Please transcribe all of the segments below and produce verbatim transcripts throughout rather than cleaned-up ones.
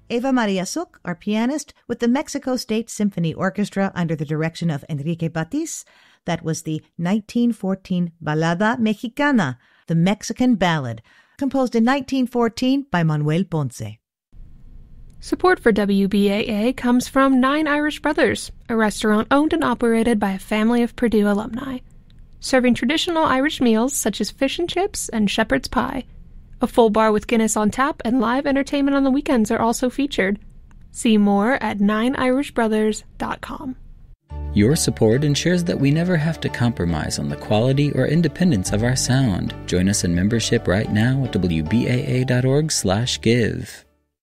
Eva Maria Such, our pianist, with the Mexico State Symphony Orchestra under the direction of Enrique Batis. That was the nineteen fourteen Balada Mexicana, the Mexican ballad, composed in nineteen fourteen by Manuel Ponce. Support for W B A A comes from Nine Irish Brothers, a restaurant owned and operated by a family of Purdue alumni, serving traditional Irish meals such as fish and chips and shepherd's pie. A full bar with Guinness on tap and live entertainment on the weekends are also featured. See more at nine irish brothers dot com. Your support ensures that we never have to compromise on the quality or independence of our sound. Join us in membership right now at w b a a dot org slash give.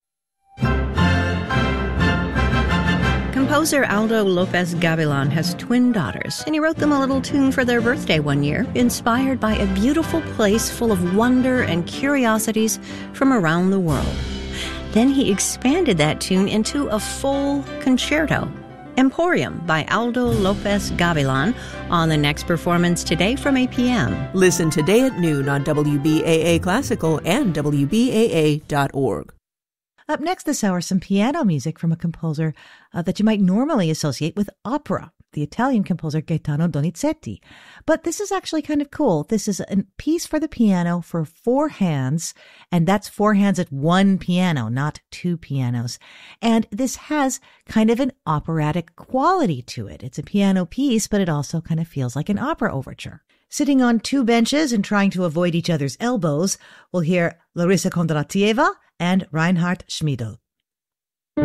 Composer Aldo Lopez Gavilan has twin daughters, and he wrote them a little tune for their birthday one year, inspired by a beautiful place full of wonder and curiosities from around the world. Then he expanded that tune into a full concerto. Emporium by Aldo Lopez Gavilan on the next performance today from eight p.m. Listen today at noon on W B A A Classical and w b a a dot org. Up next this hour, some piano music from a composer uh, that you might normally associate with opera, the Italian composer Gaetano Donizetti. But this is actually kind of cool. This is a piece for the piano for four hands, and that's four hands at one piano, not two pianos. And this has kind of an operatic quality to it. It's a piano piece, but it also kind of feels like an opera overture. Sitting on two benches and trying to avoid each other's elbows, we'll hear Larissa Kondratieva and Reinhard Schmiedel.